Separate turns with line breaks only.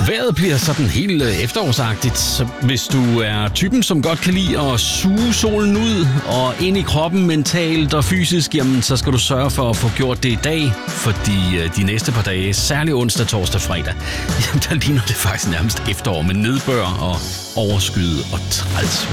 vejret bliver sådan helt efterårsagtigt, så hvis du er typen, som godt kan lide at suge solen ud og ind i kroppen mentalt og fysisk, jamen så skal du sørge for at få gjort det i dag, fordi de næste par dage, særligt onsdag, torsdag, fredag, jamen der ligner det faktisk nærmest efterår med nedbør og overskyet og træls.